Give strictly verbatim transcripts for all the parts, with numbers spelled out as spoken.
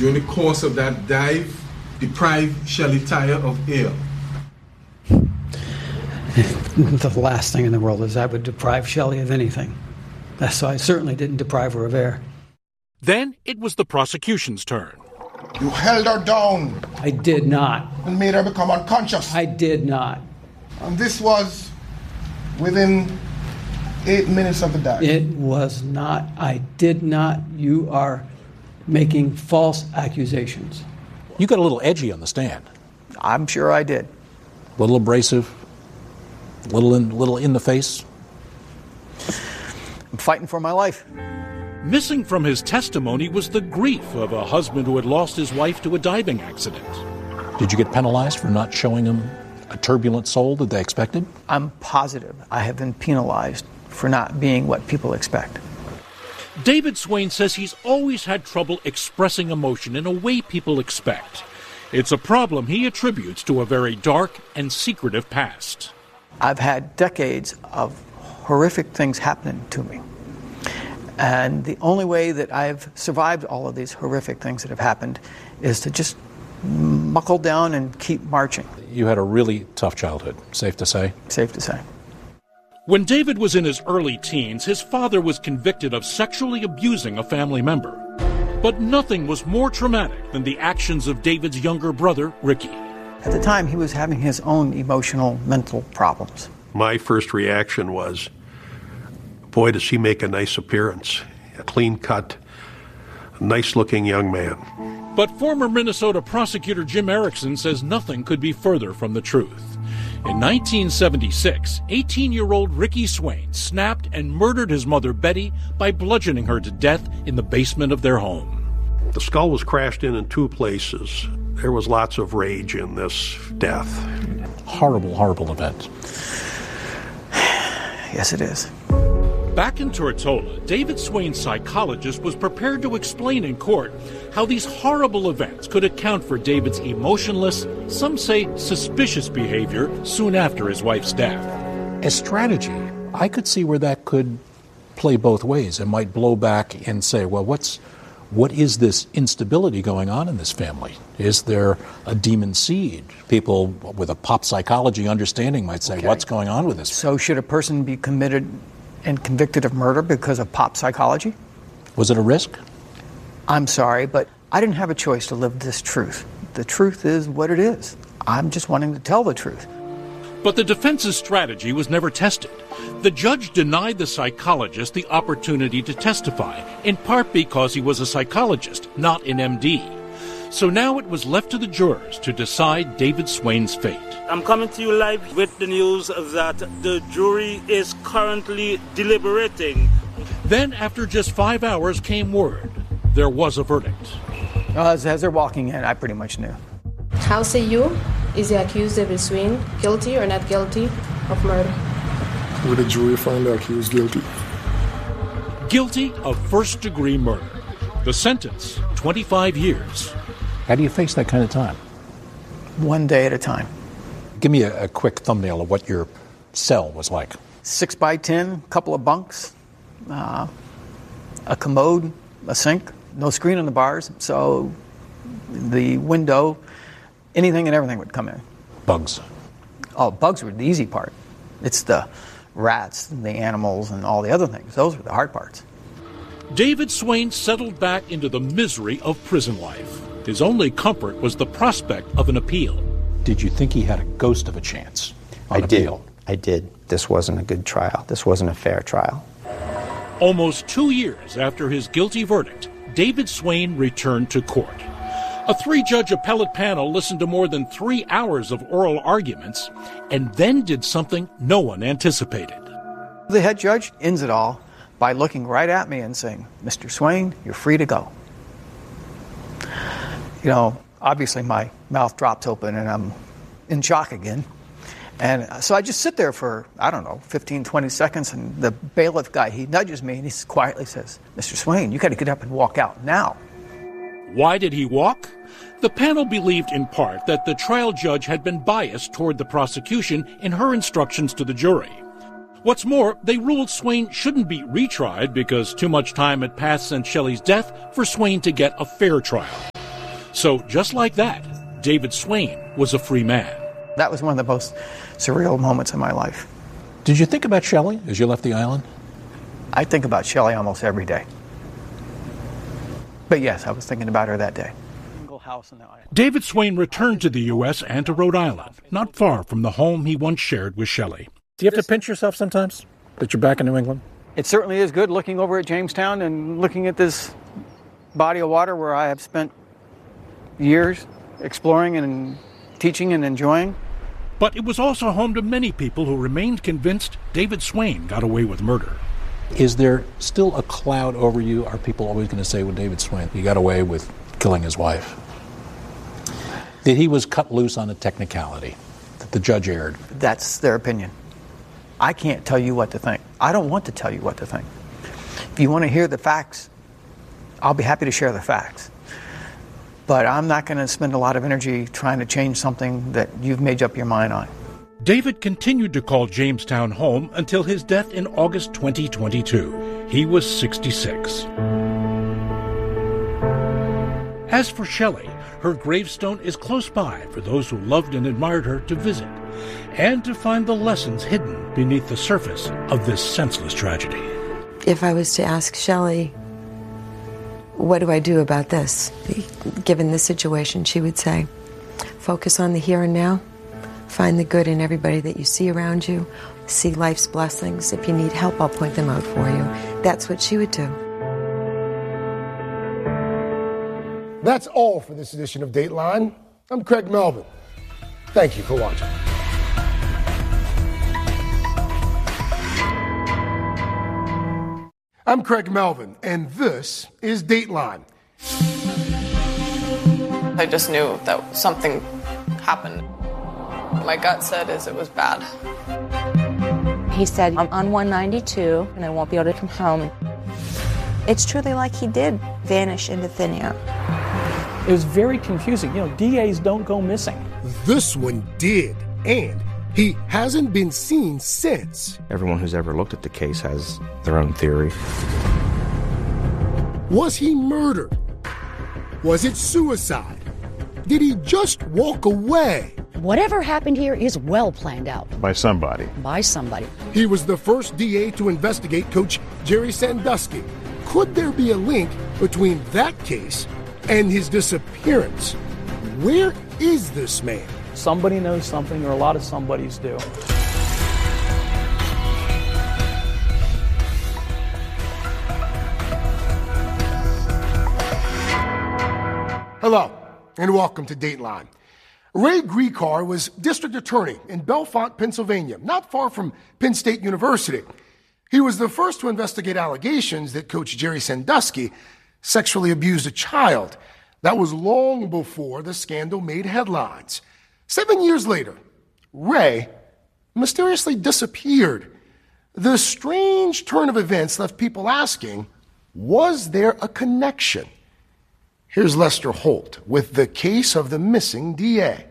during the course of that dive, deprived Shelley Tyre of air. The last thing in the world is I would deprive Shelley of anything. So I certainly didn't deprive her of air. Then it was the prosecution's turn. You held her down. I did not. And made her become unconscious. I did not. And this was within eight minutes of the dive. It was not. I did not. You are making false accusations. You got a little edgy on the stand. I'm sure I did. A little abrasive, a little in, little in the face. I'm fighting for my life. Missing from his testimony was the grief of a husband who had lost his wife to a diving accident. Did you get penalized for not showing him a turbulent soul that they expected? I'm positive I have been penalized for not being what people expect. David Swain says he's always had trouble expressing emotion in a way people expect. It's a problem he attributes to a very dark and secretive past. I've had decades of horrific things happening to me. And the only way that I've survived all of these horrific things that have happened is to just buckle down and keep marching. You had a really tough childhood, safe to say? Safe to say. When David was in his early teens, his father was convicted of sexually abusing a family member. But nothing was more traumatic than the actions of David's younger brother, Ricky. At the time, he was having his own emotional, mental problems. My first reaction was, boy, does he make a nice appearance. A clean-cut, nice-looking young man. But former Minnesota prosecutor Jim Erickson says nothing could be further from the truth. In nineteen seventy-six, eighteen-year-old Ricky Swain snapped and murdered his mother Betty by bludgeoning her to death in the basement of their home. The skull was crashed in in two places. There was lots of rage in this death. Horrible, horrible event. Yes, it is. Back in Tortola, David Swain's psychologist was prepared to explain in court how these horrible events could account for David's emotionless, some say suspicious behavior soon after his wife's death. As strategy, I could see where that could play both ways. It might blow back and say, well, what's what is this instability going on in this family? Is there a demon seed? People with a pop psychology understanding might say, okay, what's going on with this? So should a person be committed and convicted of murder because of pop psychology? Was it a risk? I'm sorry, but I didn't have a choice to live this truth. The truth is what it is. I'm just wanting to tell the truth. But the defense's strategy was never tested. The judge denied the psychologist the opportunity to testify, in part because he was a psychologist, not an M D. So now it was left to the jurors to decide David Swain's fate. I'm coming to you live with the news that the jury is currently deliberating. Then, after just five hours, came word. There was a verdict. Uh, as, as they're walking in, I pretty much knew. How say you? Is the accused David Swain guilty or not guilty of murder? Will the jury find the accused guilty? Guilty of first-degree murder. The sentence, twenty-five years. How do you face that kind of time? One day at a time. Give me a, a quick thumbnail of what your cell was like. Six by ten, couple of bunks, uh, a commode, a sink, no screen on the bars, so the window, anything and everything would come in. Bugs. Oh, bugs were the easy part. It's the rats, and the animals, and all the other things. Those were the hard parts. David Swain settled back into the misery of prison life. His only comfort was the prospect of an appeal. Did you think he had a ghost of a chance on I appeal? did. I did. This wasn't a good trial. This wasn't a fair trial. Almost two years after his guilty verdict, David Swain returned to court. A three-judge appellate panel listened to more than three hours of oral arguments and then did something no one anticipated. The head judge ends it all by looking right at me and saying, Mister Swain, you're free to go. You know, obviously my mouth drops open and I'm in shock again. And so I just sit there for, I don't know, fifteen, twenty seconds, and the bailiff guy, he nudges me and he quietly says, Mister Swain, you got to get up and walk out now. Why did he walk? The panel believed in part that the trial judge had been biased toward the prosecution in her instructions to the jury. What's more, they ruled Swain shouldn't be retried because too much time had passed since Shelley's death for Swain to get a fair trial. So just like that, David Swain was a free man. That was one of the most surreal moments in my life. Did you think about Shelley as you left the island? I think about Shelley almost every day. But yes, I was thinking about her that day. David Swain returned to the U S and to Rhode Island, not far from the home he once shared with Shelley. Do you have to pinch yourself sometimes that you're back in New England? It certainly is good looking over at Jamestown and looking at this body of water where I have spent years exploring and teaching and enjoying. But it was also home to many people who remained convinced David Swain got away with murder. Is there still a cloud over you? Are people always going to say with David Swain, he got away with killing his wife? That he was cut loose on a technicality, that the judge erred? That's their opinion. I can't tell you what to think. I don't want to tell you what to think. If you want to hear the facts, I'll be happy to share the facts. But I'm not going to spend a lot of energy trying to change something that you've made up your mind on. David continued to call Jamestown home until his death in August twenty twenty-two. He was sixty-six. As for Shelley, her gravestone is close by for those who loved and admired her to visit and to find the lessons hidden beneath the surface of this senseless tragedy. If I was to ask Shelley, what do I do about this? Given this situation, she would say, focus on the here and now. Find the good in everybody that you see around you. See life's blessings. If you need help, I'll point them out for you. That's what she would do. That's all for this edition of Dateline. I'm Craig Melvin. Thank you for watching. I'm Craig Melvin, and this is Dateline. I just knew that something happened. My gut said is it was bad. He said, I'm on one ninety-two and I won't be able to come home. It's truly like he did vanish into thin air. It was very confusing. You know, D As don't go missing. This one did, and he hasn't been seen since. Everyone who's ever looked at the case has their own theory. Was he murdered? Was it suicide? Did he just walk away? Whatever happened here is well planned out. By somebody. By somebody. He was the first D A to investigate Coach Jerry Sandusky. Could there be a link between that case and his disappearance? Where is this man? Somebody knows something, or a lot of somebodies do. Hello, and welcome to Dateline. Ray Gricar was district attorney in Bellefonte, Pennsylvania, not far from Penn State University. He was the first to investigate allegations that Coach Jerry Sandusky sexually abused a child. That was long before the scandal made headlines. Seven years later, Ray mysteriously disappeared. The strange turn of events left people asking, was there a connection? Here's Lester Holt with the case of the missing D A.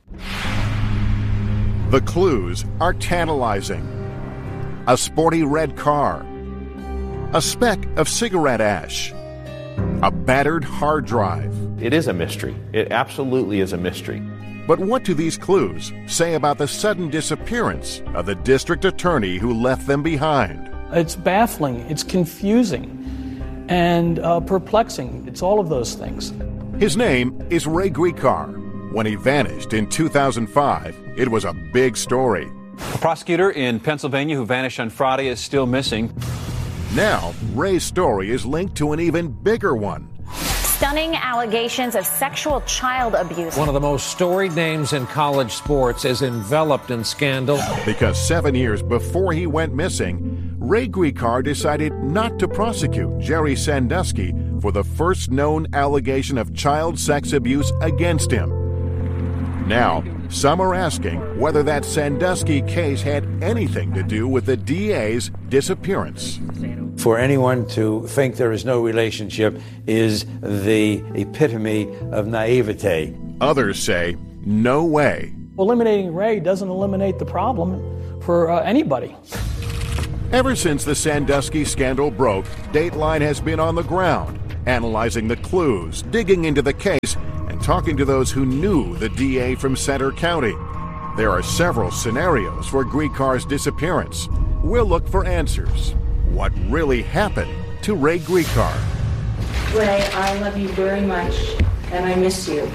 The clues are tantalizing. A sporty red car, a speck of cigarette ash, a battered hard drive. It is a mystery. It absolutely is a mystery. But what do these clues say about the sudden disappearance of the district attorney who left them behind? It's baffling, it's confusing, and uh, perplexing. It's all of those things. His name is Ray Gricar. When he vanished in two thousand five, it was a big story. A prosecutor in Pennsylvania who vanished on Friday is still missing. Now, Ray's story is linked to an even bigger one. Stunning allegations of sexual child abuse. One of the most storied names in college sports is enveloped in scandal. Because seven years before he went missing, Ray Gricar decided not to prosecute Jerry Sandusky for the first known allegation of child sex abuse against him. Now, some are asking whether that Sandusky case had anything to do with the D A's disappearance. For anyone to think there is no relationship is the epitome of naivete. Others say, no way. Eliminating Ray doesn't eliminate the problem for uh, anybody. Ever since the Sandusky scandal broke, Dateline has been on the ground, analyzing the clues, digging into the case, and and talking to those who knew the D A from Center County. There are several scenarios for Gricar's disappearance. We'll look for answers. What really happened to Ray Gricar? Ray, I love you very much, and I miss you.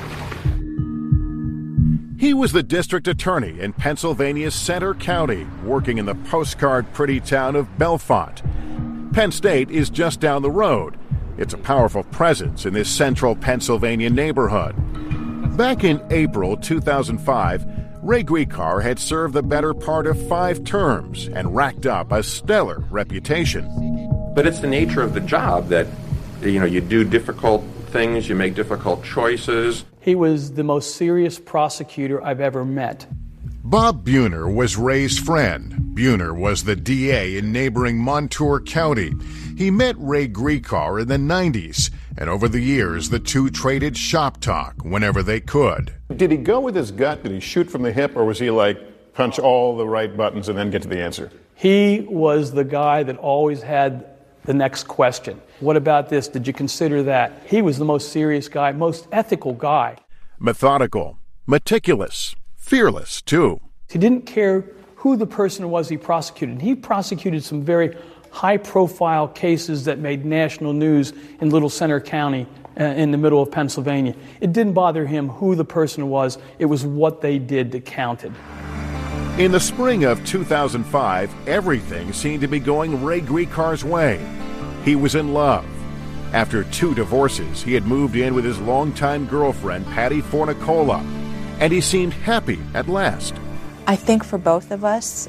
He was the district attorney in Pennsylvania's Center County, working in the postcard pretty town of Bellefonte. Penn State is just down the road. It's a powerful presence in this central Pennsylvania neighborhood. Back in April two thousand five, Ray Gricar had served the better part of five terms and racked up a stellar reputation. But it's the nature of the job that, you know, you do difficult things, you make difficult choices. He was the most serious prosecutor I've ever met. Bob Buhner was Ray's friend. Buhner was the D A in neighboring Montour County. He met Ray Gricar in the nineties, and over the years, the two traded shop talk whenever they could. Did he go with his gut? Did he shoot from the hip, or was he like punch all the right buttons and then get to the answer? He was the guy that always had the next question. What about this? Did you consider that? He was the most serious guy, most ethical guy. Methodical, meticulous, fearless, too. He didn't care who the person was he prosecuted. He prosecuted some very high-profile cases that made national news in Little Center County uh, in the middle of Pennsylvania. It didn't bother him who the person was. It was what they did that counted. In the spring of two thousand five, everything seemed to be going Ray Gricar's way. He was in love. After two divorces, he had moved in with his longtime girlfriend, Patty Fornicola, and he seemed happy at last. I think for both of us,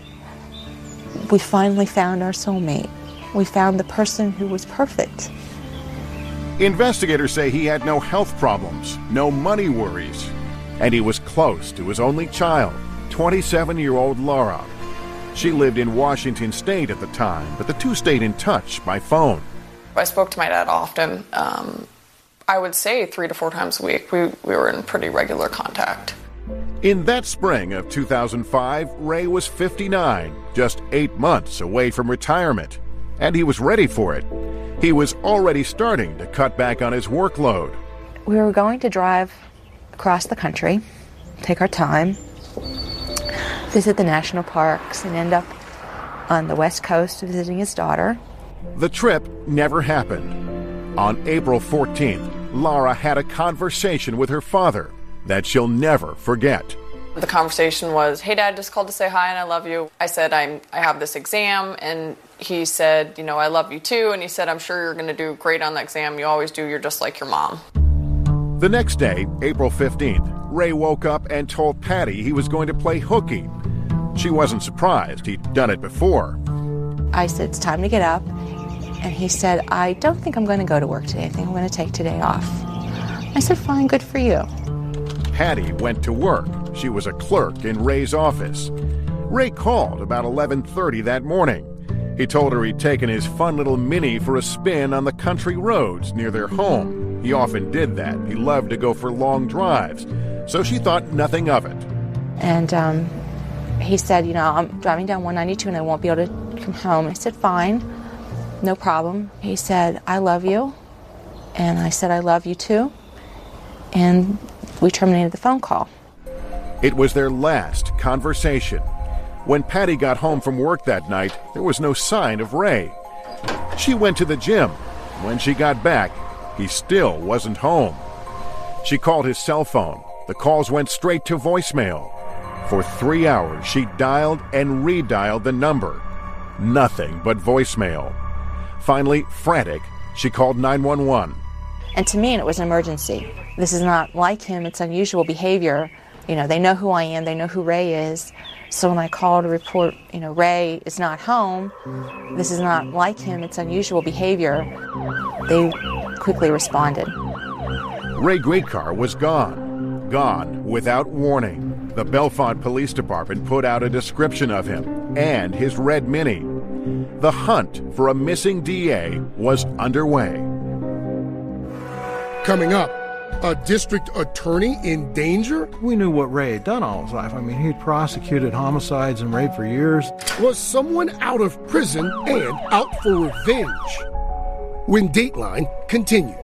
we finally found our soulmate. We found the person who was perfect. Investigators say he had no health problems, no money worries, and he was close to his only child, twenty-seven-year-old Laura. She lived in Washington State at the time, but the two stayed in touch by phone. I spoke to my dad often. Um, I would say three to four times a week. We, we were in pretty regular contact. In that spring of two thousand five, Ray was fifty-nine, just eight months away from retirement, and he was ready for it. He was already starting to cut back on his workload. We were going to drive across the country, take our time, visit the national parks, and end up on the West Coast visiting his daughter. The trip never happened. On April fourteenth, Laura had a conversation with her father that she'll never forget. The conversation was, "Hey, Dad, just called to say hi and I love you." I said, I'm, I have this exam, and he said, you know, "I love you too." And he said, "I'm sure you're going to do great on the exam. You always do. You're just like your mom." The next day, April fifteenth, Ray woke up and told Patty he was going to play hooky. She wasn't surprised. He'd done it before. I said, "It's time to get up." And he said, "I don't think I'm going to go to work today. I think I'm going to take today off." I said, "Fine, good for you." Patty went to work. She was a clerk in Ray's office. Ray called about eleven thirty that morning. He told her he'd taken his fun little Mini for a spin on the country roads near their home. He often did that. He loved to go for long drives. So she thought nothing of it. And um, he said, "You know, I'm driving down one ninety-two and I won't be able to come home." I said, "Fine, no problem." He said, "I love you." And I said, "I love you too." And we terminated the phone call. It was their last conversation. When Patty got home from work that night, there was no sign of Ray. She went to the gym. When she got back, he still wasn't home. She called his cell phone. The calls went straight to voicemail. For three hours, she dialed and redialed the number. Nothing but voicemail. Finally, frantic, she called nine one one. And to me, it was an emergency. This is not like him. It's unusual behavior. You know, they know who I am. They know who Ray is. So when I call to report, you know, Ray is not home, this is not like him. It's unusual behavior. They quickly responded. Ray Gricar was gone. Gone without warning. The Bellefonte Police Department put out a description of him and his red Mini. The hunt for a missing D A was underway. Coming up, a district attorney in danger? We knew what Ray had done all his life. I mean, he'd prosecuted homicides and rape for years. Was someone out of prison and out for revenge? When Dateline continues.